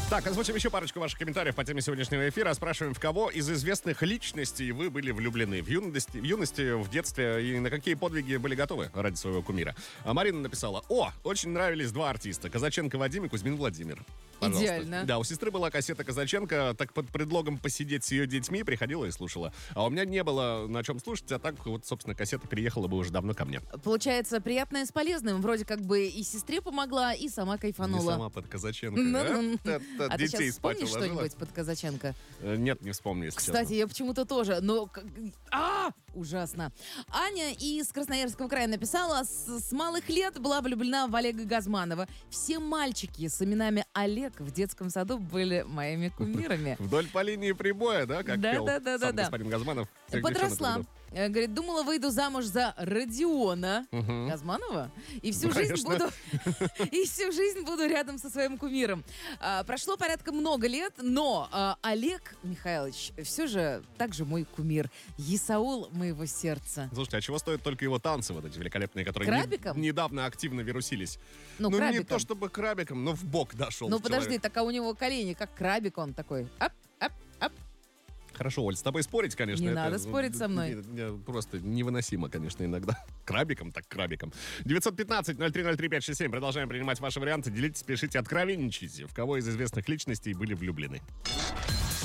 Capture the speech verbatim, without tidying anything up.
Так, озвучим еще парочку ваших комментариев по теме сегодняшнего эфира. Спрашиваем, в кого из известных личностей вы были влюблены в юности, в, юности, в детстве, и на какие подвиги были готовы ради своего кумира. А Марина написала: о, очень нравились два артиста. Казаченко Вадим и Кузьмин Владимир. Пожалуйста. Идеально. Да, у сестры была кассета Казаченко, так под предлогом посидеть с ее детьми приходила и слушала. А у меня не было на чем слушать, а так вот, собственно, кассета переехала бы уже давно ко мне. Получается, приятное с полезным. Вроде как бы и сестре помогла, и сама кайфанула. Не сама под Казаченко. Ну, а? ну. Т- т- А ты детей сейчас спать вспомнишь уложила? что-нибудь под Казаченко? Э, Нет, не вспомню, если Кстати, честно. я почему-то тоже, но... как- А! Ужасно. Аня из Красноярского края написала: с, с малых лет была влюблена в Олега Газманова. Все мальчики с именами Олег в детском саду были моими кумирами. Вдоль по линии прибоя, да, как Да, пел да, да, сам да, да. господин Газманов. Всех Подросла. девчонок Э, Говорит, думала, выйду замуж за Родиона Мгм. Газманова и всю Ну, жизнь конечно. буду и всю жизнь буду рядом со своим кумиром. А, прошло порядка много лет, но а, Олег Михайлович все же также мой кумир. Есаул моего сердца. Слушайте, а чего стоят только его танцы вот эти великолепные, которые Крабиком? не- недавно активно вирусились? Ну, не крабиком. то чтобы крабиком, но в бок дошел Ну подожди, человек. так а у него колени как крабик, он такой. Ап, ап, ап. Хорошо, Оль, с тобой спорить, конечно. Не это, надо ну, спорить со мной. не- не- просто невыносимо, конечно, иногда. Крабиком, так крабиком. девятьсот пятнадцать ноль три ноль три пять шесть семь. Продолжаем принимать ваши варианты. Делитесь, пишите, откровенничайте. В кого из известных личностей были влюблены?